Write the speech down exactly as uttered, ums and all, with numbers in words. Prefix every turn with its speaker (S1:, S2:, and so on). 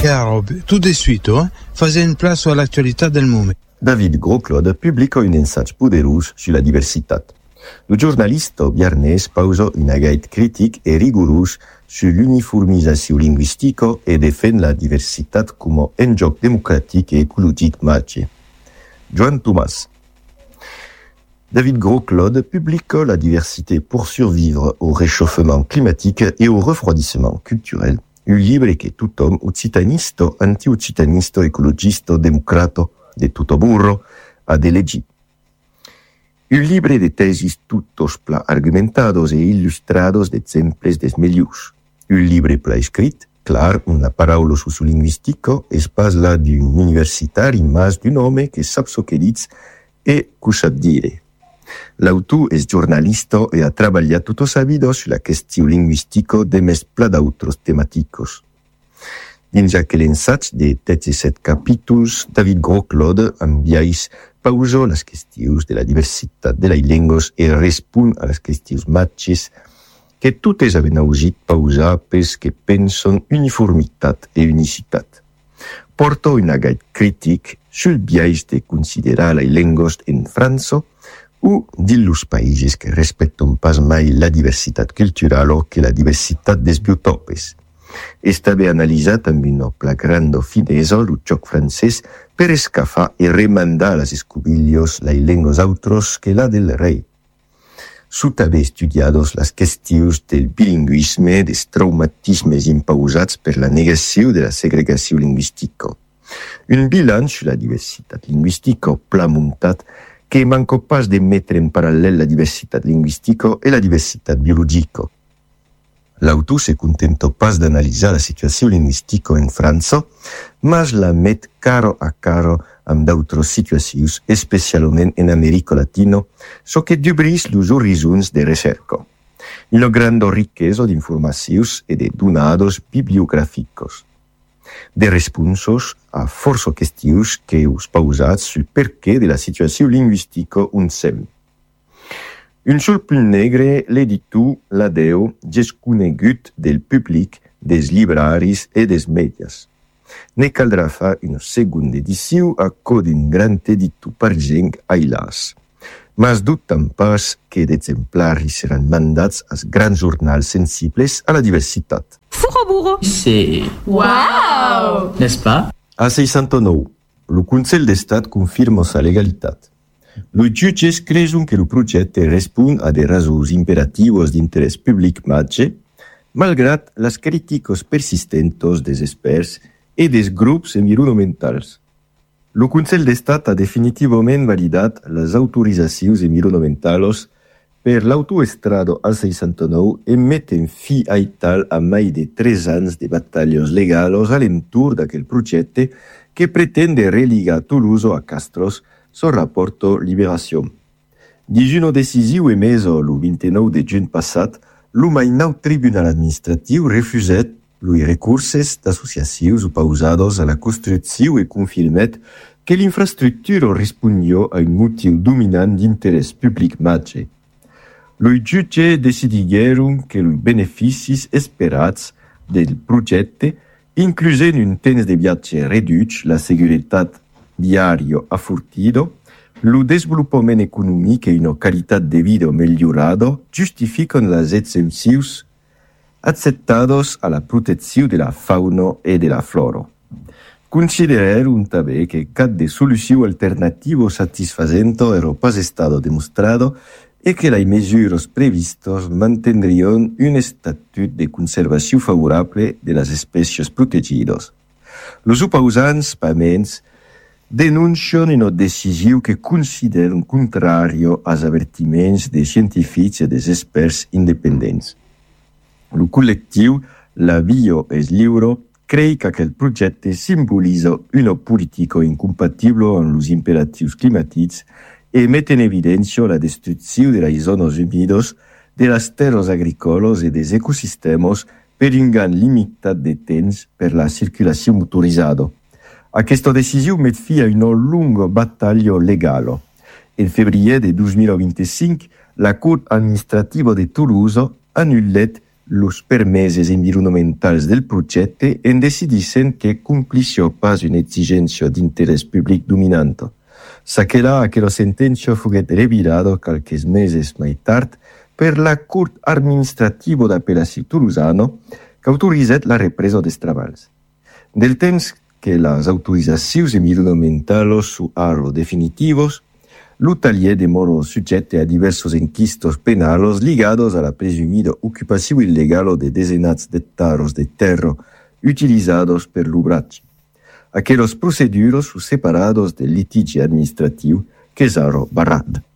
S1: Chiaro, tutto è subito, eh? Fase in place all'attualità del momento.
S2: David Grosclod pubblicò un messaggio poderoso sulla diversità. Il giornalista biarnese pausò una guide critica e rigorosa sull'uniformizazione linguistica e difende la diversità come un gioco democratico e ecologico maggiore. Joan Thomas. David Grosclod publique La diversité pour survivre au réchauffement climatique et au refroidissement culturel, un livre che tothom, occitanista, anti-occitanista, ecologista, democrata, de tutto burro, ha elegit. Un livre de tesis tuttos pla argumentados e illustrados d'exemples des milius. Un livre pla escrit, clar, una paraula sociolinguistica, es pas la d'un universitari, mas d'un home que sap so che diz e cusat dire. L'autor es giornalista e ha treballat tota sa vida sulla questione linguistica de mes pla d'autres tematicos. Dins aquel ensaig de dezesset capítols, David Grosclod enviais pausa las questions de la diversitat de les llengues e respon a les questions matches que totes haben augit pausar pels que pensen uniformitat e unicitat. Porta una guide critic sul biais de considerar les llengues en França ou dins països que respecten pas mai la diversitat cultural o que la diversitat des biotopes. Estava analitzat amb una grande finesa el joc francès per escafar i remandar les escobillos les llengues autres que la del rei. Sut haver estudiados les qüestions del bilingüisme, des traumatismes impausats per la negació de la segregació lingüística. Un bilan sur la diversitat lingüística pla muntat que manca pas de mettre en paral·lel la diversitat lingüística e la diversitat biologica. L'autor se contenta pas d'analitzar la situació lingüística en França, mas la met caro a caro amb d'autres situacions, especialment en Amèrica Latina, so que dubrís los horizons de recerca. Una grande riquesa d'informacions e de donados bibliogràficos. De responsos a força qüestions que us pausats sul perqué de la situació lingüística on sem. Un sol punt negre l'editor l'adeu desconegut del public, des libraris e des medias. Ne caldrà fa una segunda edició a causa d'un gran editor pargent ailas. Mas dubtem pas que d'exemplaris seran mandats als grans jornals sensibles a la diversitat.
S3: Fouraburo.
S4: C'est...
S3: Wow!
S4: N'est-ce pas?
S2: A seixanta-nou, el Consell d'Estat confirma sa legalitat. Los jutges creuen que el projecte respon a des raons imperatives d'interès public major, malgrat les crítiques persistentes des experts e des grups environnementals. El Consell d'Estat ha definitivament validat les autoritzacions environnementals per l'autoestrada A seixanta-nou e meten fi a tal a mai de tres anys de batalles legals a l'entorn d'aquell projecte que pretende religar Toulouse a Castros, so rapporto Libération. Dins una decisió emesa el vint-i-nou de juny passat, el mainau tribunal administratiu refusat els recursos d'associacions oposades a la construcció i confirmat que l'infraestructura responia a un motiu dominant d'interès public major. Els jutges decidigueren que els beneficis esperats del projecte, inclusen un temps de viatge reduït, la seguretat diària afortida, el desenvolupament econòmic i una qualitat de vida millorada justifiquen les exempcions acceptades a la protecció de la fauna i de la flora. Considerem també que cap de solució alternativa satisfacente era pas estada demostrada e que les mesures previstes mantindrien un estatut de conservació favorable de les espècies protegides. Els oposants, paments, denuncien una decisió que consideren contrària als avertiments de científics i dels experts independents. El col·lectiu La Via és Lliure creu que aquest projecte simbolitza una política incompatible amb els imperatius climàtics i met en evidència la destrucció de les zones humides, de les terres agrícoles i dels ecosistemes per un gran limitat de temps per la circulació motoritzada. Aquesta decisió met fi a una longa batalla legal. En febrer de dos mil vint-i-cinc, la Cort administrativa de Toulouse annullet los permeses environnementals del progetto en decidissent que complissio pas une exigència d'interès public dominante. S'aquela aquella sentença foguet revirado calques meses mai tard per la Cort Administrativa d'Apel·lació Toulousano que autorizet la represa des treballs. Del temps que les autorizacions environnementals su aro definitivos, l'Utalier demorò suggette a diversos inquistos penalos ligados a la presumida ocupació illegale de dezenats d'hectares de terra utilizados per l'obratge. Aquellos procedures su separados del litigi administratiu que s'aro barrat.